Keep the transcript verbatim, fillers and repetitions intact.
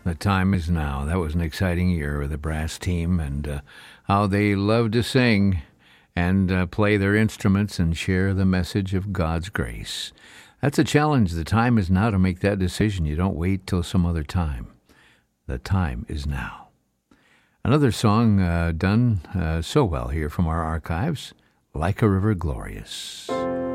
The time is now. That was an exciting year with the brass team and uh, how they love to sing and uh, play their instruments and share the message of God's grace. That's a challenge. The time is now to make that decision. You don't wait till some other time. The time is now. Another song uh, done uh, so well here from our archives, Like a River Glorious.